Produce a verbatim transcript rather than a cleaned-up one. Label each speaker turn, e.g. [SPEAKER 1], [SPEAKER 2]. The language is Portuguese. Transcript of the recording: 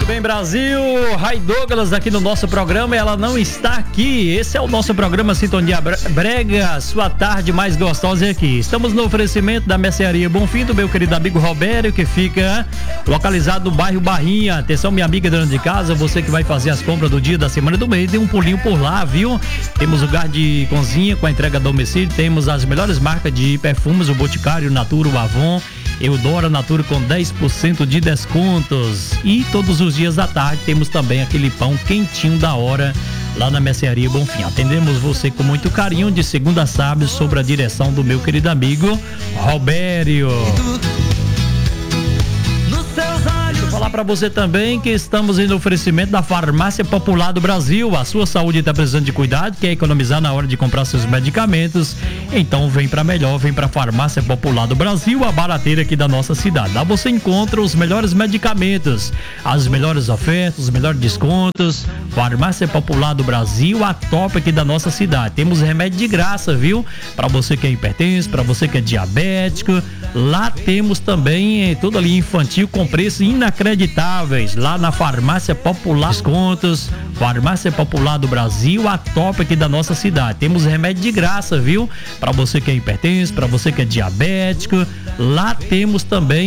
[SPEAKER 1] Bem, Brasil, Ray Douglas aqui no nosso programa, ela não está aqui. Esse é o nosso programa Sintonia Brega, sua tarde mais gostosa aqui. Estamos no oferecimento da Mercearia Bonfim, do meu querido amigo Robério, que fica localizado no bairro Barrinha. Atenção, minha amiga dona de casa, você que vai fazer as compras do dia, da semana e do mês, dê um pulinho por lá, viu? Temos lugar de cozinha com a entrega a domicílio, temos as melhores marcas de perfumes, o Boticário, o Natura, o Avon, Eudora, Natura com dez por cento de descontos. E todos os dias à tarde temos também aquele pão quentinho da hora lá na Mercearia Bonfim. Atendemos você com muito carinho de segunda a sábado, sob a direção do meu querido amigo Robério. Vou falar para você também que estamos no oferecimento da Farmácia Popular do Brasil. A sua saúde está precisando de cuidado, quer economizar na hora de comprar seus medicamentos? Então vem para melhor, vem para a Farmácia Popular do Brasil, a barateira aqui da nossa cidade. Lá você encontra os melhores medicamentos, as melhores ofertas, os melhores descontos. Farmácia Popular do Brasil, a top aqui da nossa cidade. Temos remédio de graça, viu? Para você que é hipertenso, para você que é diabético. Lá temos também tudo ali infantil com preço inacreditáveis. Lá na Farmácia Popular, descontos. Farmácia Popular do Brasil, a top aqui da nossa cidade. Temos remédio de graça, viu? Para você que é hipertenso, para você que é diabético. Lá temos também